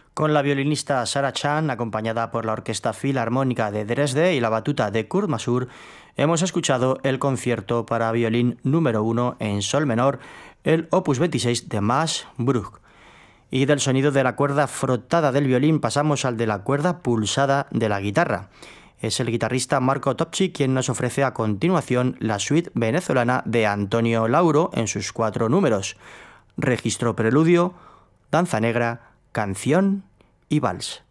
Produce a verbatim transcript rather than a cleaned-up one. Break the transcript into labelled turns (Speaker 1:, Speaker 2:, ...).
Speaker 1: Con la violinista Sarah Chan, acompañada por la Orquesta Filarmónica de Dresde y la batuta de Kurt Masur, hemos escuchado el concierto para violín número uno en sol menor, el opus veintiséis de Max Bruch. Y del sonido de la cuerda frotada del violín pasamos al de la cuerda pulsada de la guitarra. Es el guitarrista Marco Topci quien nos ofrece a continuación la suite venezolana de Antonio Lauro en sus cuatro números: registro preludio, danza negra, canción y vals.